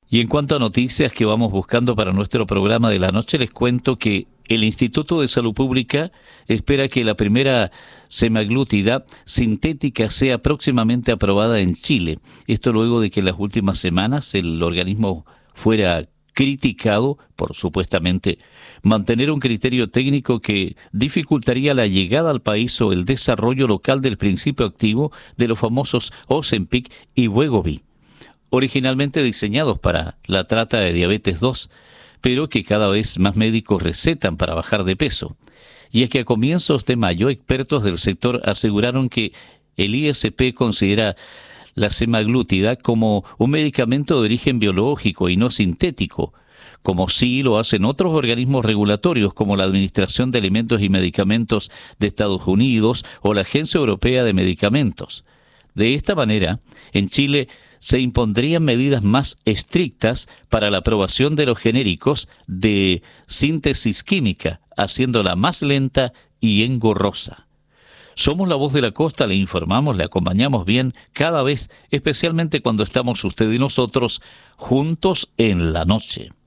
Y en cuanto a noticias que vamos buscando para nuestro programa de la noche, les cuento que el Instituto de Salud Pública espera que la primera semaglutida sintética sea próximamente aprobada en Chile. Esto luego de que en las últimas semanas el organismo fuera criticado por supuestamente mantener un criterio técnico que dificultaría la llegada al país o el desarrollo local del principio activo de los famosos Ozempic y Wegovy, originalmente diseñados para la trata de diabetes 2, pero que cada vez más médicos recetan para bajar de peso. Y es que a comienzos de mayo, expertos del sector aseguraron que el ISP considera la semaglutida como un medicamento de origen biológico y no sintético, como sí lo hacen otros organismos regulatorios como la Administración de Alimentos y Medicamentos de Estados Unidos o la Agencia Europea de Medicamentos. De esta manera, en Chile se impondrían medidas más estrictas para la aprobación de los genéricos de síntesis química, haciéndola más lenta y engorrosa. Somos la voz de la costa, le informamos, le acompañamos bien cada vez, especialmente cuando estamos usted y nosotros juntos en la noche.